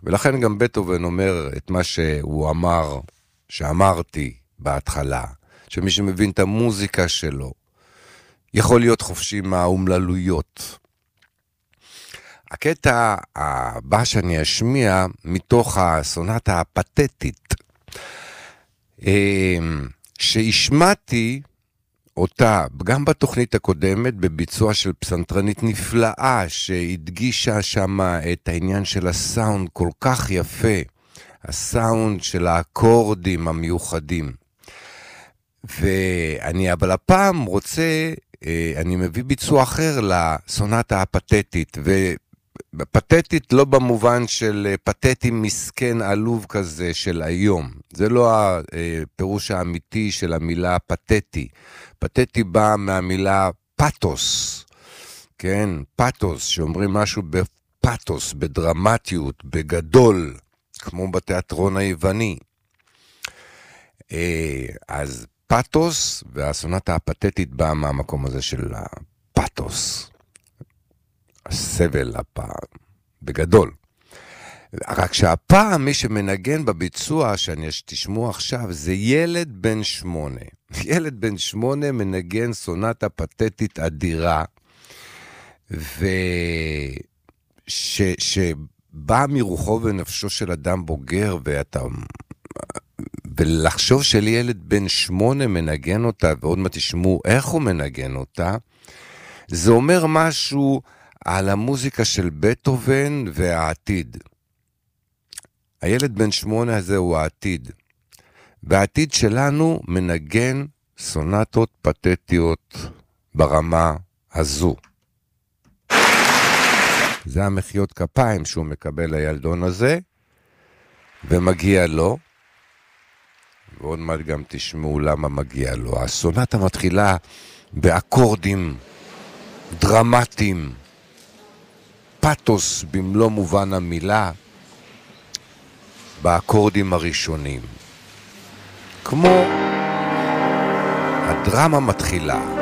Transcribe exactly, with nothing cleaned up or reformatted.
ולכן גם בטהובן אומר את מה שהוא אמר, שאמרתי בהתחלה, שמי שמבין את המוזיקה שלו, יכול להיות חופשי מהאומללויות. הקטע הבא שאני אשמיע מתוך הסונטה הפתטית, שהשמעתי אותה גם בתוכנית הקודמת בביצוע של פסנתרנית נפלאה שהדגישה שם את העניין של הסאונד כל כך יפה, הסאונד של האקורדים המיוחדים. ואני אבל הפעם רוצה, אני מביא ביצוע אחר לסונטה הפתטית, ופתטית לא במובן של פתטי מסכן עלוב כזה של היום, זה לא הפירוש האמיתי של המילה פתטי. פתטי בא מהמילה פאטוס, כן, פאטוס, שאומרים משהו בפאטוס, בדרמטיות, בגדול, כמו בתיאטרון היווני. אז פאטוס, והסונטה הפתטית באה מהמקום הזה של הפאטוס, הסבל הפעם, בגדול. רק שהפעם מי שמנגן בביצוע שאני תשמעו עכשיו זה ילד בן שמונה. ילד בן שמונה מנגן סונטה פתטית אדירה, וש, שבא מרוחו ונפשו של אדם בוגר, ואתה, ולחשוב של ילד בן שמונה מנגן אותה, ועוד מה תשמעו איך הוא מנגן אותה, זה אומר משהו על המוזיקה של בטהובן והעתיד. הילד בן שמונה הזה הוא העתיד. והעתיד שלנו מנגן סונטות פתטיות ברמה הזו. זה המחיאות כפיים שהוא מקבל הילדון הזה, ומגיע לו, ועוד מעט גם תשמעו למה מגיע לו. הסונטה מתחילה באקורדים דרמטיים, פאטוס במלוא מובן המילה, באקורדים הראשונים. כמו הדרמה מתחילה.